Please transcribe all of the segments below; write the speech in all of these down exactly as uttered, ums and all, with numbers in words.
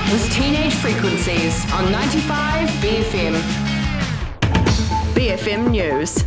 with Teenage Frequencies on ninety-five B F M. B F M News.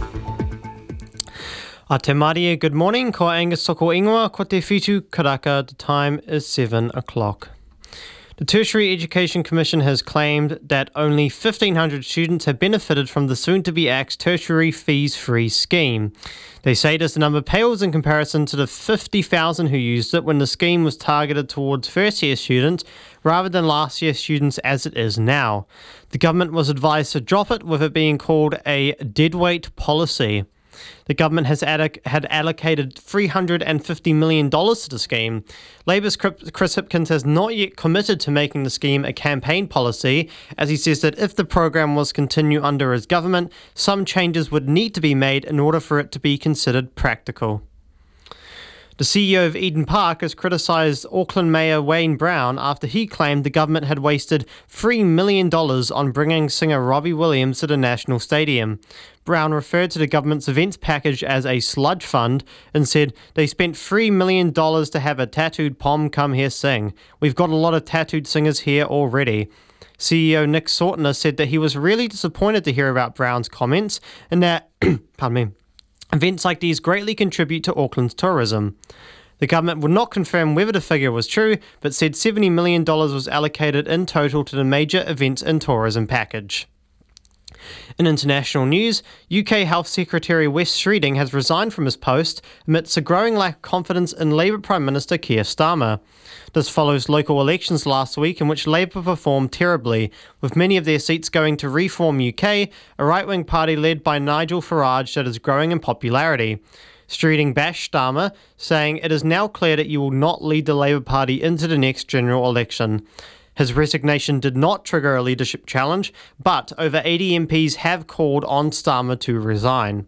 A te Maria, good morning. Ko Angus Soko Ingoa, ko te whitu karaka. The time is seven o'clock. The Tertiary Education Commission has claimed that only fifteen hundred students have benefited from the soon-to-be axed tertiary fees-free scheme. They say this number pales in comparison to the fifty thousand who used it when the scheme was targeted towards first-year students rather than last-year students as it is now. The government was advised to drop it, with it being called a deadweight policy. The government has ad- had allocated three hundred fifty million dollars to the scheme. Labour's Chris Hipkins has not yet committed to making the scheme a campaign policy, as he says that if the program was to continue under his government, some changes would need to be made in order for it to be considered practical. The C E O of Eden Park has criticised Auckland Mayor Wayne Brown after he claimed the government had wasted three million dollars on bringing singer Robbie Williams to the National Stadium. Brown referred to the government's events package as a sludge fund and said they spent three million dollars to have a tattooed pom come here sing. We've got a lot of tattooed singers here already. C E O Nick Sortner said that he was really disappointed to hear about Brown's comments and that, pardon me, events like these greatly contribute to Auckland's tourism. The government would not confirm whether the figure was true, but said seventy million dollars was allocated in total to the major events and tourism package. In international news, U K Health Secretary Wes Streeting has resigned from his post amidst a growing lack of confidence in Labour Prime Minister Keir Starmer. This follows local elections last week in which Labour performed terribly, with many of their seats going to Reform U K, a right-wing party led by Nigel Farage that is growing in popularity. Streeting bashed Starmer, saying it is now clear that you will not lead the Labour Party into the next general election. His resignation did not trigger a leadership challenge, but over eighty M Ps have called on Starmer to resign.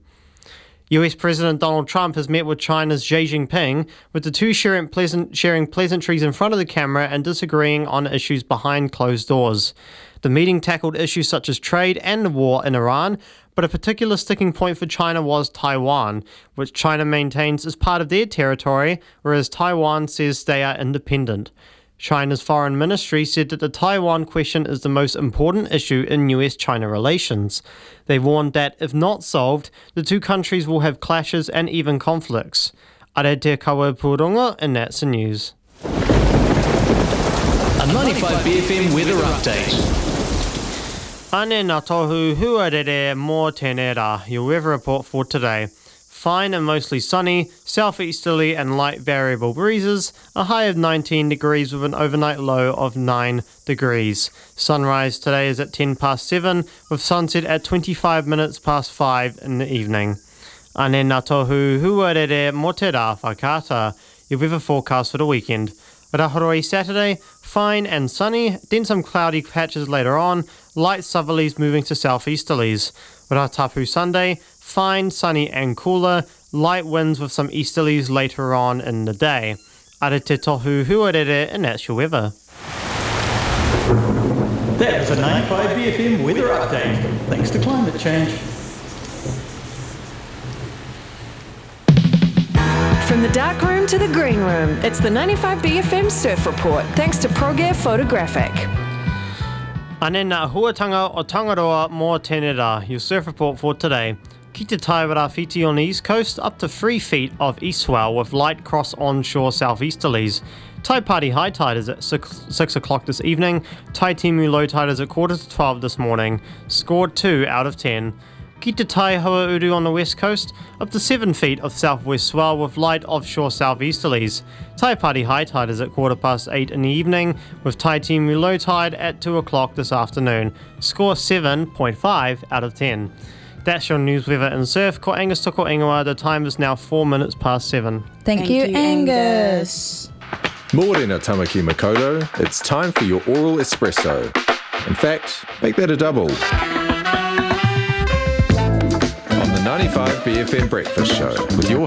U S President Donald Trump has met with China's Xi Jinping, with the two sharing, pleasant, sharing pleasantries in front of the camera and disagreeing on issues behind closed doors. The meeting tackled issues such as trade and the war in Iran, but a particular sticking point for China was Taiwan, which China maintains as part of their territory, whereas Taiwan says they are independent. China's foreign ministry said that the Taiwan question is the most important issue in U S China relations. They warned that, if not solved, the two countries will have clashes and even conflicts. Are te kawa pūrongo, and that's the news. A ninety-five B F M weather update. Ane ngā tohu huarere mō tēnei rā, your weather report for today. Fine and mostly sunny, southeasterly and light variable breezes, a high of nineteen degrees with an overnight low of nine degrees. Sunrise today is at ten past seven, with sunset at twenty-five minutes past five in the evening. Ane ngā tohu huarere mō te rā whakata, your weather forecast for the weekend. Rahoroi Saturday, fine and sunny, then some cloudy patches later on, light southerlies moving to southeasterlies. Ratapu Sunday, fine, sunny and cooler, light winds with some easterlies later on in the day. Are te tohu huarere, and that's your weather. That was a ninety-five B F M weather update, thanks to climate change. From the dark room to the green room, it's the ninety-five B F M Surf Report, thanks to ProGear Photographic. Ane ngā huatanga o Tangaroa mō tēnei rā, your surf report for today. Ki te Taiwara Whiti on the east coast, up to three feet of east swell with light cross onshore southeasterlies. Tai Party high tide is at six, six o'clock this evening. Tai Timu low tide is at quarter to twelve this morning. Scored two out of ten. Ki te Tai Hoa Uru on the west coast, up to seven feet of southwest swell with light offshore southeasterlies. Tai Party high tide is at quarter past eight in the evening, with Tai Timu low tide at two o'clock this afternoon. Score seven point five out of ten. That's your news, weather and surf. Ko Angus Toko Ingoa, the time is now four minutes past seven. Thank, Thank you, you, Angus. Morena Tamaki Makoto, it's time for your oral espresso. In fact, make that a double. On the ninety-five B F M Breakfast Show with your